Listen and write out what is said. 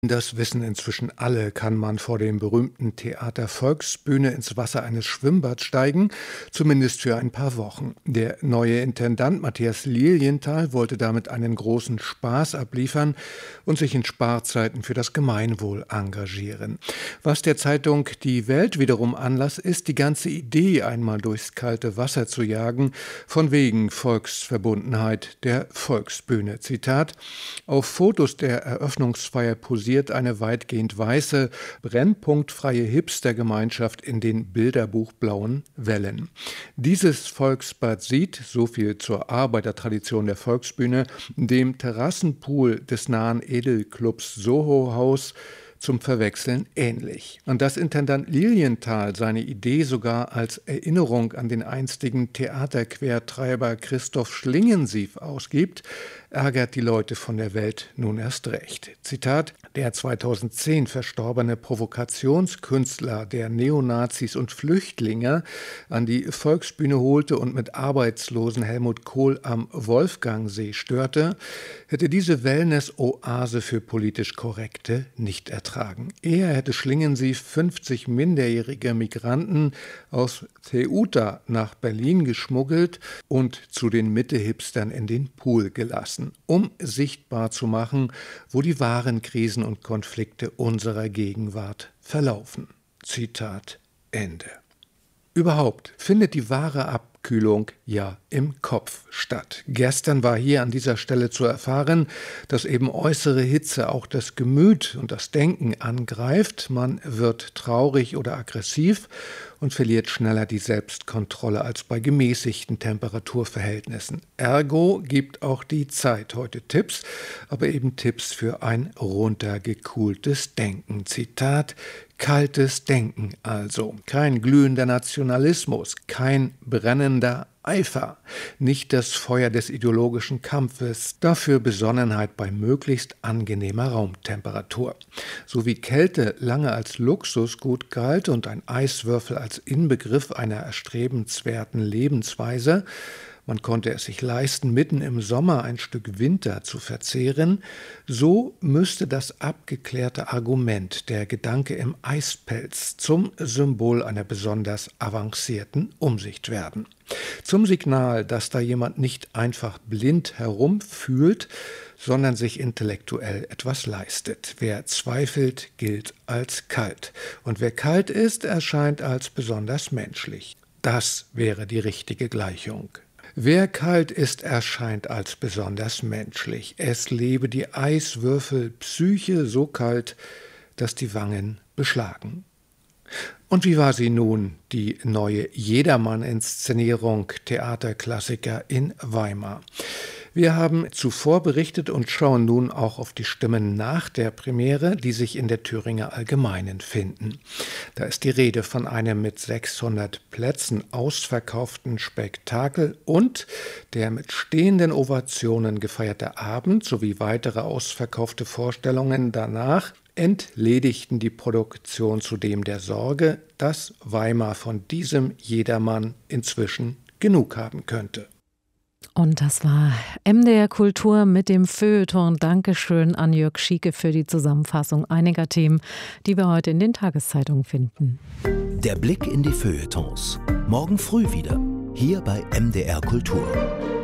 Das wissen inzwischen alle. Kann man vor dem berühmten Theater Volksbühne ins Wasser eines Schwimmbads steigen, zumindest für ein paar Wochen. Der neue Intendant Matthias Lilienthal wollte damit einen großen Spaß abliefern und sich in Sparzeiten für das Gemeinwohl engagieren. Was der Zeitung Die Welt wiederum Anlass ist, die ganze Idee einmal durchs kalte Wasser zu jagen, von wegen Volksverbundenheit der Volksbühne. Zitat: Auf Fotos der Eröffnungsfeier posiert eine weitgehend weiße, brennpunktfreie Hipstergemeinschaft in den bilderbuchblauen Wellen. Dieses Volksbad sieht, so viel zur Arbeitertradition der Volksbühne, dem Terrassenpool des nahen Edelclubs Soho-Haus zum Verwechseln ähnlich. Und dass Intendant Lilienthal seine Idee sogar als Erinnerung an den einstigen Theaterquertreiber Christoph Schlingensief ausgibt, ärgert die Leute von der Welt nun erst recht. Zitat: Der 2010 verstorbene Provokationskünstler, der Neonazis und Flüchtlinge an die Volksbühne holte und mit arbeitslosen Helmut Kohl am Wolfgangsee störte, hätte diese Wellness-Oase für politisch Korrekte nicht ertragen. Eher hätte Schlingensief 50 minderjährige Migranten aus Ceuta nach Berlin geschmuggelt und zu den Mitte-Hipstern in den Pool gelassen, um sichtbar zu machen, wo die wahren Krisen und Konflikte unserer Gegenwart verlaufen. Zitat Ende. Überhaupt findet die wahre Abkühlung ja im Kopf statt. Gestern war hier an dieser Stelle zu erfahren, dass eben äußere Hitze auch das Gemüt und das Denken angreift. Man wird traurig oder aggressiv und verliert schneller die Selbstkontrolle als bei gemäßigten Temperaturverhältnissen. Ergo gibt auch die Zeit heute Tipps, aber eben Tipps für ein runtergekoeltes Denken. Zitat: Kaltes Denken also. Kein glühender Nationalismus, kein brennender Eifer, nicht das Feuer des ideologischen Kampfes, dafür Besonnenheit bei möglichst angenehmer Raumtemperatur. So wie Kälte lange als Luxusgut galt und ein Eiswürfel als Inbegriff einer erstrebenswerten Lebensweise, man konnte es sich leisten, mitten im Sommer ein Stück Winter zu verzehren, so müsste das abgeklärte Argument, der Gedanke im Eispelz, zum Symbol einer besonders avancierten Umsicht werden. Zum Signal, dass da jemand nicht einfach blind herumfühlt, sondern sich intellektuell etwas leistet. Wer zweifelt, gilt als kalt. Und wer kalt ist, erscheint als besonders menschlich. Das wäre die richtige Gleichung. Wer kalt ist, erscheint als besonders menschlich. Es lebe die Eiswürfelpsyche so kalt, dass die Wangen beschlagen. Und wie war sie nun, die neue Jedermann-Inszenierung Theaterklassiker in Weimar? Wir haben zuvor berichtet und schauen nun auch auf die Stimmen nach der Premiere, die sich in der Thüringer Allgemeinen finden. Da ist die Rede von einem mit 600 Plätzen ausverkauften Spektakel und der mit stehenden Ovationen gefeierte Abend sowie weitere ausverkaufte Vorstellungen danach entledigten die Produktion zudem der Sorge, dass Weimar von diesem Jedermann inzwischen genug haben könnte. Und das war MDR Kultur mit dem Feuilleton. Dankeschön an Jörg Schieke für die Zusammenfassung einiger Themen, die wir heute in den Tageszeitungen finden. Der Blick in die Feuilletons. Morgen früh wieder, hier bei MDR Kultur.